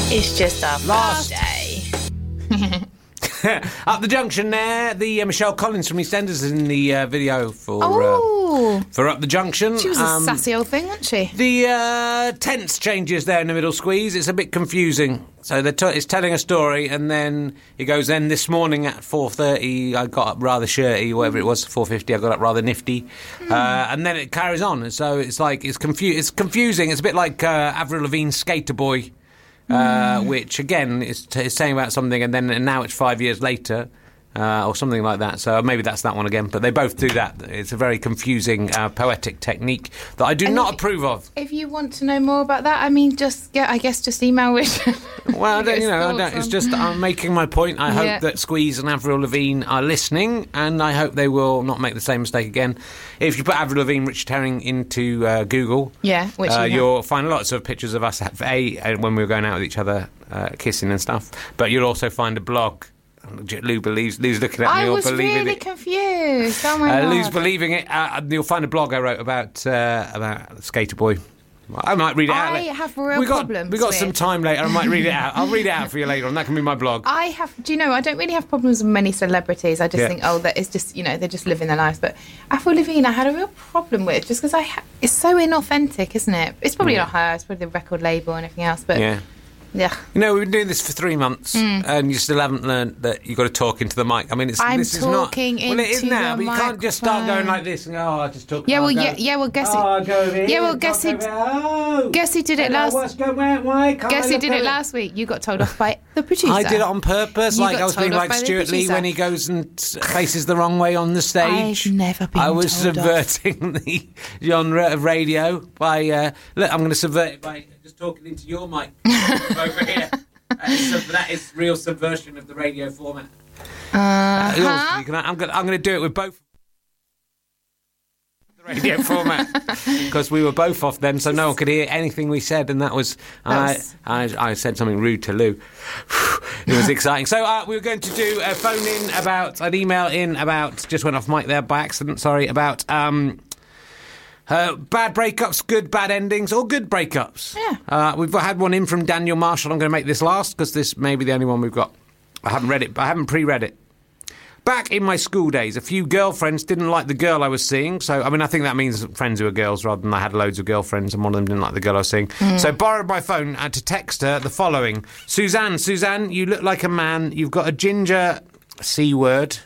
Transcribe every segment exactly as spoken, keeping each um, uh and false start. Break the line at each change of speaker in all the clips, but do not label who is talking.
It's just our
Last
day.
Up the junction there, the uh, Michelle Collins from EastEnders is in the uh, video for
Oh.
uh, for Up the Junction.
She was a
Um,
sassy old thing, wasn't she?
The uh, tense changes there in the middle squeeze. It's a bit confusing. So they're t- it's telling a story, and then it goes. Then this morning at four thirty, I got up rather shirty, whatever it was. Four fifty, I got up rather nifty,
Hmm.
uh, and then it carries on. And so it's like it's confu- It's confusing. It's a bit like uh, Avril Lavigne's Skater Boy. Uh, which again is, t- is saying about something, and then and now it's five years later, uh, or something like that. So maybe that's that one again. But they both do that. It's a very confusing uh, poetic technique that I do
And
not
if-
approve of.
If you want to know more about that, I mean, just get, I guess, just email Richard.
Well, I don't, you know, I
His
don't, it's
thoughts
just I'm making my point. I hope
Yeah.
that Squeeze and Avril Lavigne are listening, and I hope they will not make the same mistake again. If you put Avril Lavigne, Richard Herring into uh, Google,
Yeah, which
uh,
you have.
you'll find lots of pictures of us at A uh, when we were going out with each other, uh, kissing and stuff. But you'll also find a blog. Lou believes. Lou's looking at me.
I
or
was
believing
really
it.
confused. Oh my
Uh,
god!
Lou's believing it. Uh, you'll find a blog I wrote about uh, about Skater Boy. I might read it out.
I
later.
have real
we got,
problems
We got
with-
some time later. I might read it out. I'll read it out for you later on. That can be my blog.
I have. Do you know? I don't really have problems with many celebrities. I just
Yeah.
think, oh, that is just, you know, they're just living their lives. But Avril Lavigne, I had a real problem with, just because I, ha- it's so inauthentic, isn't it? It's probably
Yeah.
not her. It's probably the record label and everything else. But
Yeah.
yeah.
You know, we've been doing this for three months, and you still haven't learned that you've got to talk into the mic. I mean, it's
I'm
this is
talking
not. Well, it is
into
now,
the
but you can't just start
microphone.
going like this and go, oh, I just talk.
Yeah,
oh,
well,
go,
yeah, yeah, well, guess
oh,
who-
I'll go over here,
yeah, well,
talk
guess who-
over here. Oh,
guess who did it
hello,
last-
What's going on? Why can't
Guess
I
who
look
did
at
it last week? You got told off by the producer.
I did it on purpose,
You
like
got
I was
told
being
off
like
by the
Stuart Lee
producer.
when he goes and faces the wrong way on the stage.
I've never been
I was
told off.
subverting the genre of radio by. Uh, look, I'm going to subvert it by just talking into your mic over here. That is, sub- that is real subversion of the radio format. Uh,
Uh-huh.
you can- I'm going I'm to do it with both the radio format because we were both off then, so no one could hear anything we said, and that was,
That was-
I, I I said something rude to Lou. It was exciting. So uh, we were going to do a phone in about an email in about just went off mic there by accident. Sorry about. Um, Uh, bad breakups, good bad endings, or good breakups.
Yeah.
Uh, we've had one in from Daniel Marshall. I'm going to make this last because this may be the only one we've got. I haven't read it, but I haven't pre-read it. Back in my school days, a few girlfriends didn't like the girl I was seeing. So, I mean, I think that means friends who are girls rather than I had loads of girlfriends and one of them didn't like the girl I was seeing.
Mm.
So, borrowed my phone uh, to text her the following. Suzanne, Suzanne, you look like a man. You've got a ginger C word.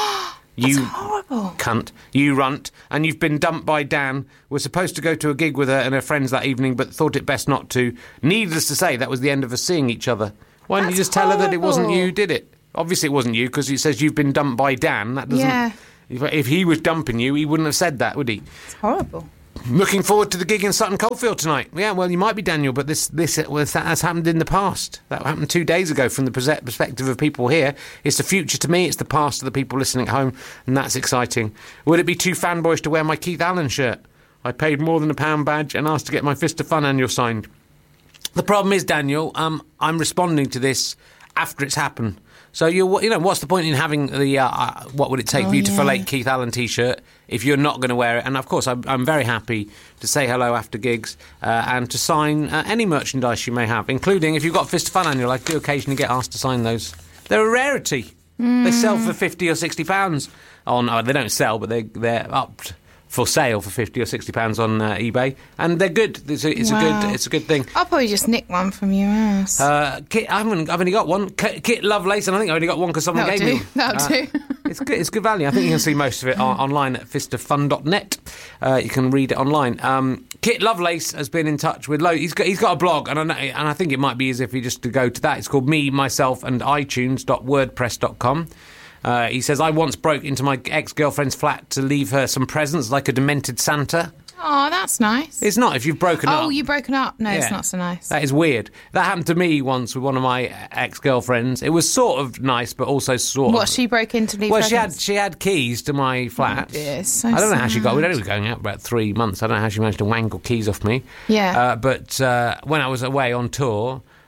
You
horrible.
cunt, you runt, and you've been dumped by Dan. We're supposed to go to a gig with her and her friends that evening, but thought it best not to. Needless to say, that was the end of us seeing each other. Why didn't you
That's
just tell her that it wasn't
horrible.
you, did it? Obviously it wasn't you, because it says you've been dumped by Dan. That doesn't...
Yeah.
If, if he was dumping you, he wouldn't have said that, would he?
It's horrible.
Looking forward to the gig in Sutton Coldfield tonight. Yeah, well, you might be Daniel, but this this well, that has happened in the past. That happened two days ago from the pers- perspective of people here. It's the future to me, it's the past to the people listening at home, and that's exciting. Would it be too fanboyish to wear my Keith Allen shirt? I paid more than a pound badge and asked to get my Fist of Fun annual signed. The problem is, Daniel, um, I'm responding to this after it's happened. So, you you know, what's the point in having the, uh, uh, what would it take
Oh,
for you to
yeah.
fillet Keith Allen T-shirt if you're not going to wear it? And, of course, I'm, I'm very happy to say hello after gigs uh, and to sign uh, any merchandise you may have, including, if you've got Fist of Fun Annual, I do occasionally get asked to sign those. They're a rarity.
Mm.
They sell for fifty or sixty pounds on, oh, they don't sell, but they, they're up for sale for fifty or sixty pounds on uh, eBay. And they're good. It's a, it's a
Wow.
good it's a good thing.
I'll probably just nick one from your ass.
Uh, Kit, I haven't. I've only got one. Kit, Kit Lovelace, and I think I only got one because someone
That'll
gave
do.
me.
That'll
Uh,
do.
It's good. It's good value. I think you can see most of it on, online at fist of fun dot net. Uh, you can read it online. Um, Kit Lovelace has been in touch with. Lo- he's got. He's got a blog, and I know, and I think it might be as if he just to go to that. It's called Me, Myself, and iTunes dot wordpress dot com. Uh, he says, I once broke into my ex-girlfriend's flat to leave her some presents like a demented Santa.
Oh, that's nice.
It's not if you've broken up.
Oh, you've broken up. No,
Yeah.
it's not so nice.
That is weird. That happened to me once with one of my ex-girlfriends. It was sort of nice, but also sort
What,
of...
she broke into leave
Well, she had
presents?
she had keys to my flat.
Oh, dear, it's so
I don't know how she got.
sad.
We'd only been going out for about three months. I don't know how she managed to wangle keys off me.
Yeah.
Uh, but uh, when I was away on tour,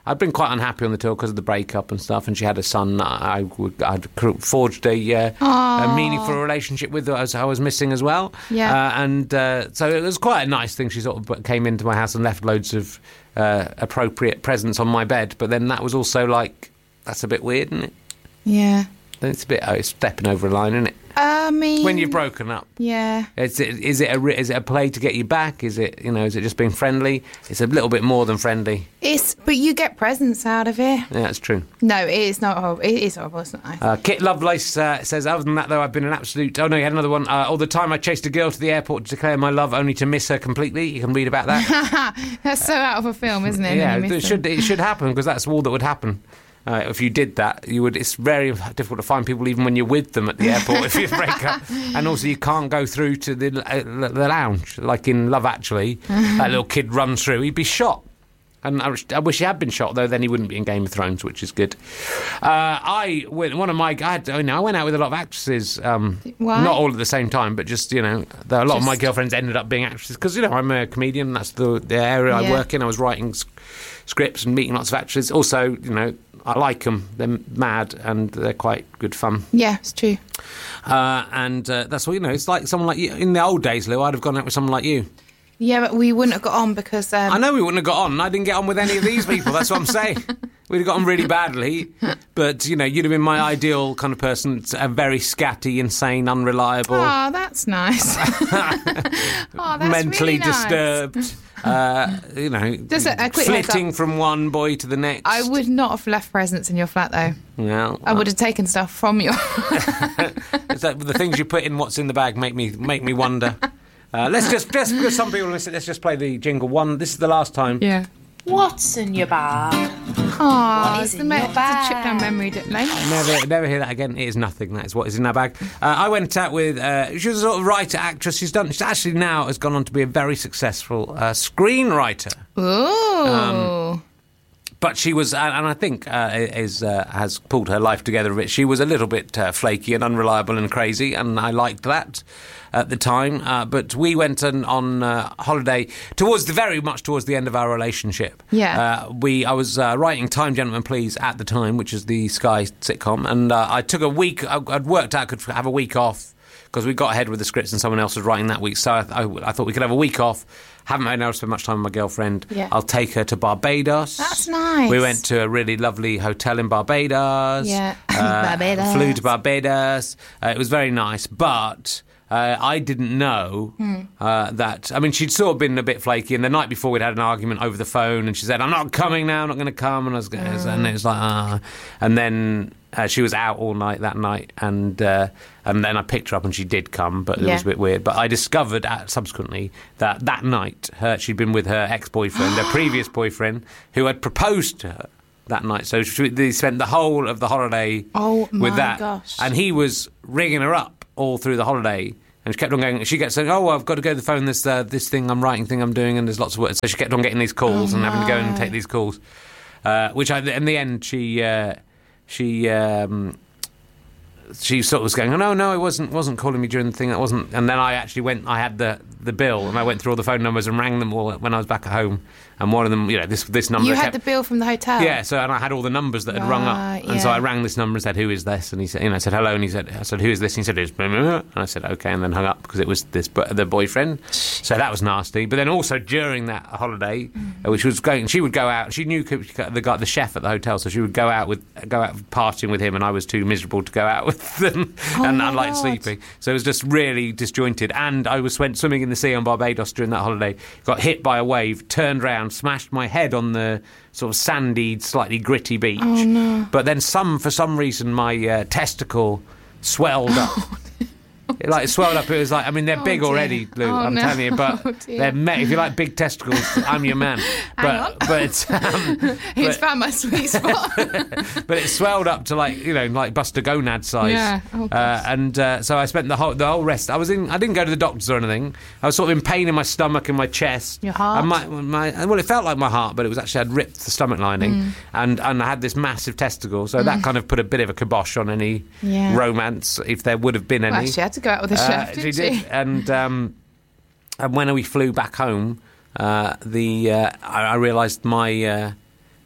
I'd been quite unhappy on the tour because of the breakup and stuff, and she had a son I would, I'd forged a, uh, a meaningful relationship with as I was missing as well.
Yeah.
Uh, and uh, so it was quite a nice thing. She sort of came into my house and left loads of uh, appropriate presents on my bed, but then that was also like, that's a bit weird, isn't it?
Yeah.
It's a bit, oh, it's stepping over a line, isn't it?
I mean,
When you've broken up.
yeah.
Is it, is it a re- is it a play to get you back? Is it, you know, is it just being friendly? It's a little bit more than friendly.
It's but you get presents out of it.
Yeah, that's true.
No, it is not horrible. It is horrible. It's not nice.
Uh, Kit Lovelace uh, says, other than that, though, I've been an absolute... Oh, no, you had another one. Uh, all the time I chased a girl to the airport to declare my love only to miss her completely. You can read about that.
That's so out of a film, isn't it?
Yeah,
When you
it
miss
should,
them.
it should happen, because that's all that would happen. Uh, if you did that, you would. It's very difficult to find people even when you're with them at the airport if you break up. And also, you can't go through to the uh, the lounge like in Love Actually. That little kid runs through, he'd be shot. And I, I wish he had been shot, though. Then he wouldn't be in Game of Thrones, which is good. Uh, I went, one of my I, had, you know, I went out with a lot of actresses. Um,
Why?
not all at the same time, but just you know, the, a lot of my
Just-
girlfriends ended up being actresses because you know I'm a comedian. That's the, the area I
Yeah.
work in. I was writing s- scripts and meeting lots of actresses. Also, you know, I like them. They're mad and they're quite good fun.
Yeah, it's true.
Uh, and uh, that's what you know. It's like someone like you. In the old days, Lou, I'd have gone out with someone like you.
Yeah, but we wouldn't have got on because um,
I know we wouldn't have got on. I didn't get on with any of these people. That's what I'm saying. We'd have got on really badly. But, you know, you'd have been my ideal kind of person. A very scatty, insane, unreliable,
Oh, that's nice. oh, that's
mentally
really nice.
disturbed. Uh, you know,
Just a- a quick heads
flitting
up.
from one boy to the next.
I would not have left presents in your flat, though.
Well,
I would have taken stuff from your...
it's like the things you put in what's in the bag make me make me wonder. Uh, let's just, just because some people listen, let's just play the jingle. One, this is the last time.
Yeah.
What's in your bag?
Oh,
What is
it's, the
in
me-
your
it's a trip down
bag?
memory lane.
Never, never hear that again. It is nothing. That is what is in our bag. Uh, I went out with. Uh, she was a sort of writer, actress. She's done. She's actually now has gone on to be a very successful uh, screenwriter.
Ooh.
But she was, and and I think uh, is uh, has pulled her life together a bit. She was a little bit uh, flaky and unreliable and crazy, and I liked that at the time. Uh, but we went on, on uh, holiday towards the very much towards the end of our relationship.
Yeah.
Uh, we I was uh, writing Time Gentlemen Please at the time, which is the Sky sitcom, and uh, I took a week. I, I'd worked out I could have a week off because we got ahead with the scripts and someone else was writing that week. So I, I, I thought we could have a week off. Haven't been able to spend much time with my girlfriend.
Yeah.
I'll take her to Barbados.
That's nice.
We went to a really lovely hotel in Barbados.
Yeah.
Uh,
Barbados.
Flew to Barbados. Uh, it was very nice, but uh, I didn't know
Hmm.
uh, that. I mean, she'd sort of been a bit flaky, and the night before we'd had an argument over the phone, and she said, "I'm not coming now. I'm not going to come." And I was, going and it was like, ah. And then uh, she was out all night that night, and uh, and then I picked her up, and she did come, but it
Yeah.
was a bit weird. But I discovered at, subsequently that that night her, she'd been with her ex-boyfriend, her previous boyfriend, who had proposed to her that night. So she, they spent the whole of the holiday
Oh, my
with that,
gosh.
and he was ringing her up all through the holiday. And she kept on going. She kept saying, "Oh, well, I've got to go to the phone. This uh, this thing I'm writing, thing I'm doing, and there's lots of work." So she kept on getting these calls
Oh,
and having to go
no.
and take these calls. Uh, which I, in the end, she uh, she um, she sort of was going, "Oh no, no, it wasn't wasn't calling me during the thing. That wasn't." And then I actually went. I had the the bill, and I went through all the phone numbers and rang them all when I was back at home. And one of them, you know, this this number.
You
kept,
had the bill from the hotel?
yeah, so and I had all the numbers that had rung
Right,
up, and so
yeah.
I rang this number and said, "Who is this?" And he said, "You know," I said, "Hello," and he said, "I said, who is this?" And he said, "It's blah, blah, blah." And I said, "Okay," and then hung up because it was this bo- the boyfriend. So that was nasty. But then also during that holiday, uh, which was going, she would go out. She knew the guy, the chef at the hotel, so she would go out with go out partying with him, and I was too miserable to go out with them,
Oh
and
my
I liked
God.
sleeping. So it was just really disjointed. And I was went swimming in the sea on Barbados during that holiday. Got hit by a wave, turned round, smashed my head on the sort of sandy, slightly gritty beach.
Oh, no.
But then some, for some reason, my uh, testicle swelled up. It, like it swelled up. It was like, I mean, they're
Oh,
big
dear.
already, Lou.
Oh,
I'm
no.
telling you, but
Oh, dear.
they're me- if you like big testicles, I'm your man.
Hang on.
But but um,
He's
but,
found my sweet spot.
but it swelled up to like you know like Buster Gonad size.
Yeah. Oh,
uh,
gosh.
and uh, so I spent the whole the whole rest. I was in. I didn't go to the doctors or anything. I was sort of in pain in my stomach and my chest.
Your heart?
And my, my well, it felt like my heart, but it was actually I'd ripped the stomach lining,
Mm.
and and I had this massive testicle. So that kind of put a bit of a kibosh on any
Yeah.
romance, if there would have been any.
Well, she had to go out with a
Uh,
chef,
she
didn't
did,
she?
and um, and when we flew back home, uh, the uh, I, I realised my uh,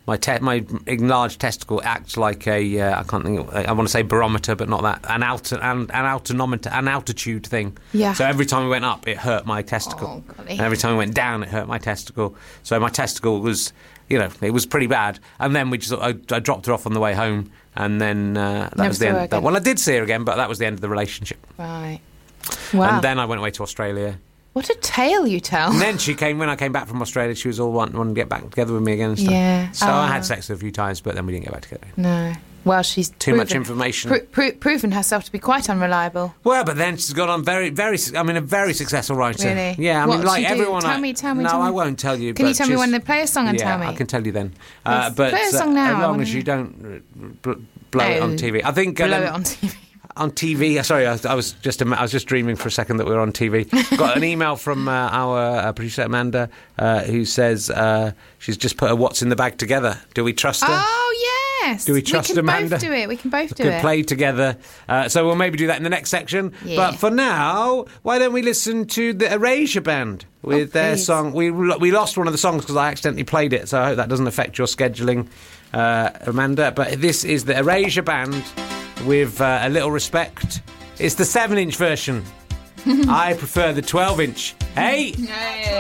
my te- my enlarged testicle acts like a uh, I can't think. I want to say barometer, but not that. An alti- an, an altimeter, an altitude thing.
Yeah.
So every time we went up, it hurt my testicle.
Oh, golly.
And every time we went down, it hurt my testicle. So my testicle was, you know, it was pretty bad. And then we just, I, I dropped her off on the way home, and then uh, that
Never
was the
saw
end.
her
Of that.
again.
Well, I did see her again, but that was the end of the relationship.
Right. Wow.
And then I went away to Australia.
What a tale you tell.
And then she came, when I came back from Australia, she was all wanting, wanting to get back together with me again and stuff.
Yeah.
So I
Oh.
had sex with her a few times, but then we didn't get back together.
No. Well, she's
Too
proven,
much information.
Pro- pro- proven herself to be quite unreliable.
Well, but then she's gone on very, very, I mean, a very successful writer.
Really?
Yeah, I
What
mean,
does
like
she do?
everyone.
Tell
I,
me, tell me,
No,
tell me.
I won't tell you.
Can you
but
tell me
she's-
when they play a song and
yeah,
tell me?
I can tell you then.
Yes.
Uh, but
Play a song
uh,
now,
as
I
long
wanna
as you
hear.
don't uh, bl- blow it
Oh,
on T V. I think.
Blow
um,
it on T V.
On T V, sorry, I was, I was just I was just dreaming for a second that we were on T V. Got an email from uh, our uh, producer Amanda, uh, who says uh, she's just put a "What's in the bag" together. Do we trust her?
Oh, yes.
Do we trust
We can
Amanda?
both do it. We can both do
Could
it.
play together. Uh, so we'll maybe do that in the next section.
Yeah.
But for now, why don't we listen to the Erasure Band with
Oh,
their
please.
song? We we lost one of the songs because I accidentally played it, so I hope that doesn't affect your scheduling, uh, Amanda. But this is the Erasure Band with uh, A Little Respect. It's the seven-inch version. I prefer the twelve-inch. Hey!